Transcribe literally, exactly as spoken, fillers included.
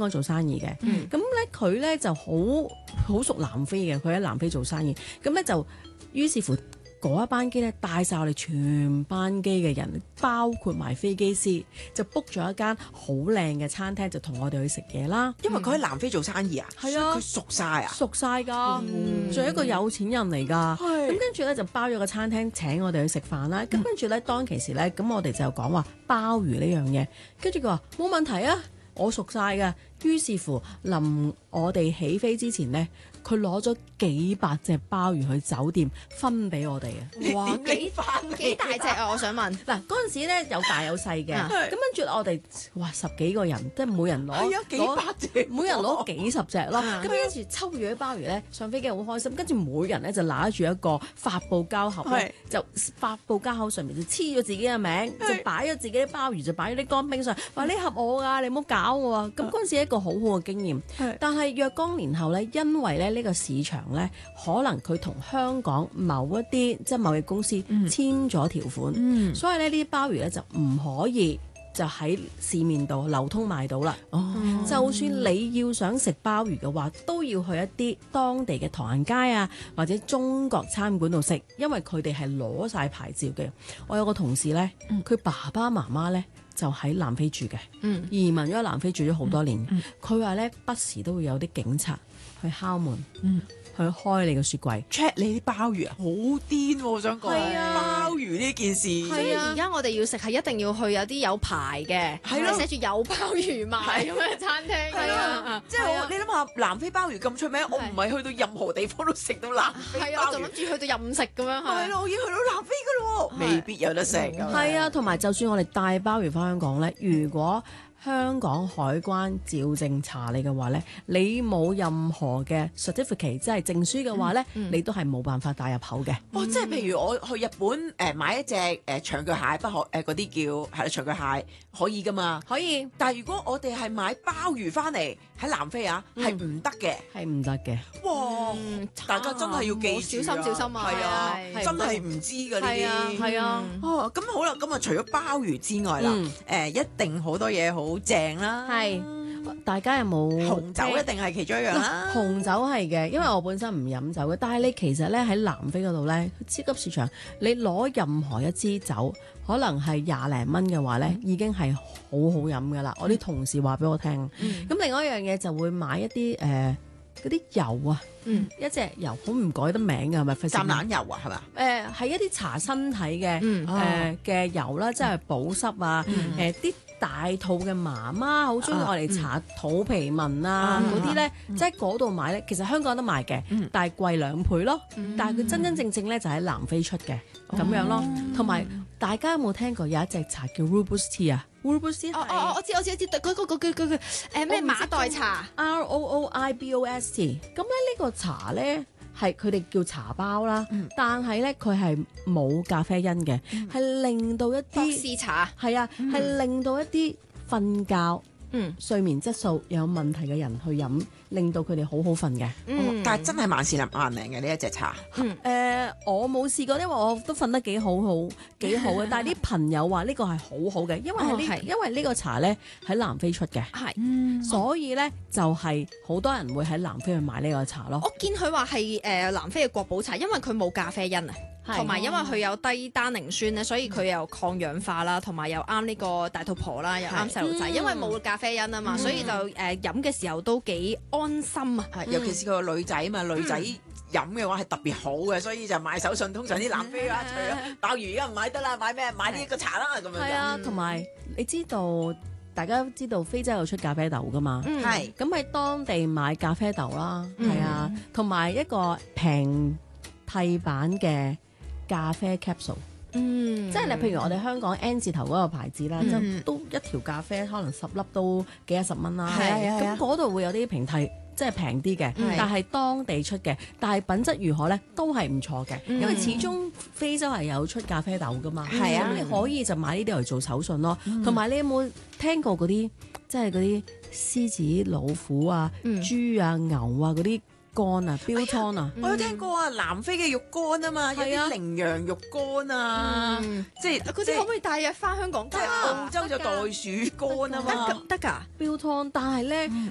港做生意嘅，咁咧佢咧就好好熟南非嘅，佢喺南非做生意，咁咧就於是乎。嗰一班機咧帶晒我哋全班機嘅人，包括埋飛機師，就 book 咗一間好靚嘅餐廳，就同我哋去食嘢啦。 因為佢喺南非做生意啊， 係啊， 佢熟晒啊， 熟晒㗎，仲有一個有錢人嚟㗎。咁跟住咧就包咗個餐廳請我哋去食飯啦。咁跟住咧當其時咧，咁我哋就講話鮑魚呢樣嘢，跟住佢話冇問題啊，我熟晒㗎。於是乎，臨我哋起飛之前呢，佢攞咗幾百隻鮑魚去酒店分俾我哋啊！ 哇，幾幾大隻啊！我想問， 嗱嗰陣時咧有大有細嘅，咁跟住我哋哇十幾個人，即係每人攞係啊幾百隻， 每人攞幾十隻咯。咁跟住抽住啲鮑魚咧，上飛機好開心。跟住每人咧就拿住一個發泡膠盒咧，就發泡膠盒上面就黐咗自己嘅名，就擺咗自己啲鮑魚，就擺咗啲乾冰上，話呢盒我㗎，你唔好搞我啊！咁嗰陣時一個好好嘅經驗，但係若干年後咧，因為咧呢個市場咧，可能佢同香港某一啲即係貿易公司簽咗條款，嗯、所以咧呢啲鮑魚咧就唔可以就喺市面度流通賣到啦。哦，就算你要想食鮑魚嘅話，都要去一啲當地嘅唐人街啊，或者中國餐館度食，因為佢哋係攞晒牌照嘅。我有個同事咧，佢爸爸媽媽咧。就喺南非住嘅，嗯、移民咗喺南非住咗好多年。佢話咧，不時都會有啲警察去敲門，嗯、去開你個雪櫃 check 你啲鮑魚啊，好癲喎！我想講， 係啊， 鮑魚呢件事， 所以而家我哋要食係一定要去有啲有牌嘅，係咯，寫住有鮑魚賣咁嘅餐廳。係啊， 即係我你諗下，南非鮑魚咁出名，我唔係去到任何地方都食到南非鮑魚。係啊，我就諗住去到任食咁樣。 係咯，我已經去到南非㗎咯喎，未必有得食。 係啊，同埋就算我哋帶鮑魚翻香港咧，如果香港海關照證查你嘅話咧，你冇任何嘅 certificate 即係證書嘅話咧，嗯、你都係冇辦法帶入口嘅。 哦，即係譬如我去日本誒、呃、買一隻誒、呃、長腳蟹，不可誒嗰啲叫係啦長腳蟹可以噶嘛？ 可以。 但係如果我哋係買鮑魚翻嚟喺南非啊，係唔得嘅， 係唔得嘅。 哇！嗯、大家真係要記住、啊， 小心小心啊！ 係啊， 係真係唔知㗎呢啲。 係啊。 哦，咁好啦，咁啊除咗鮑魚之外啦，誒、嗯呃、一定好多嘢好正啦。 係，大家有冇紅酒一定係其中一樣啦。 紅酒係嘅，因為我本身唔飲酒嘅，但係你其實咧喺南非嗰度咧，超級市場你攞任何一支酒，可能係廿零蚊嘅話咧，嗯、已經係好好飲噶啦。我啲同事話俾我聽，咁、嗯、另外一樣嘢就會買一啲誒嗰啲油啊，嗯、一隻油好唔改得名嘅係咪？ 橄欖油啊，係嘛？ 誒係、呃、一啲搽身體嘅誒嘅油啦，即係保濕啊，誒啲、嗯。呃大肚嘅媽媽好中意我嚟搽肚皮紋啊嗰啲咧，即係嗰度買咧，其實香港都賣嘅，嗯、但係貴兩倍咯。嗯、但係佢真真正正咧就喺南非出嘅咁、嗯、樣咯。同埋大家有冇聽過有一隻茶叫 Rooibos Tea 啊 ？Rooibos Tea 哦哦，我知我知我知，嗰嗰嗰嗰嗰誒咩馬黛茶 R O O I B O S T。咁咧呢個茶咧。係佢哋叫茶包啦，嗯、但係咧佢係冇咖啡因嘅，係、嗯、令到一啲博士茶係啊，係、嗯、令到一啲瞓覺、嗯、睡眠質素有問題嘅人去飲，令到佢哋好好瞓嘅。 嗯、但係真係萬事萬靈嘅呢一隻茶。 誒、嗯呃，我冇試過，因為我都瞓得幾好好幾好嘅。但係啲朋友話呢個係好好嘅，因為係呢，哦、因為呢個茶咧喺南非出嘅，係，嗯、所以咧就係、是、好多人會喺南非去買呢個茶咯。 我見佢話係誒南非嘅國寶茶，因為佢冇咖啡因啊。同埋因為佢有低單寧酸咧，所以佢又抗氧化啦，同埋又啱呢個大肚婆啦，又啱細路仔。因為冇咖啡因啊嘛，所以就誒飲嘅時候都幾安心啊。 尤其是佢個女仔啊嘛，女仔飲嘅話係特別好嘅，所以就買手信。通常啲南非啊，除咗鮑魚而家唔買得啦，買咩？買呢個茶啦咁樣。 係啊，同埋你知道，大家都知道非洲有出咖啡豆噶嘛？係咁喺當地買咖啡豆啦，係啊，同埋一個平替版嘅咖啡 capsule，嗯，即係你譬如我哋香港 N 字頭嗰個牌子啦，就、嗯、都一條咖啡可能十粒都幾一十蚊啦，係啊，咁嗰度會有啲平替，即係平啲嘅，是但係當地出嘅，但係品質如何咧，都係唔錯嘅，嗯、因為始終非洲係有出咖啡豆噶嘛，係啊、嗯，你可以就買呢啲嚟做手信咯，同埋、嗯、你有冇聽過嗰啲即係嗰啲獅子、老虎啊、嗯、豬啊、牛啊嗰啲？乾啊，標湯啊， 我有聽過啊，南非嘅肉乾啊嘛，有啲羚羊肉乾啊，即係嗰啲可唔可以帶入翻香港？ 即係澳洲就袋鼠乾啊嘛， 得得㗎， 標湯，但係咧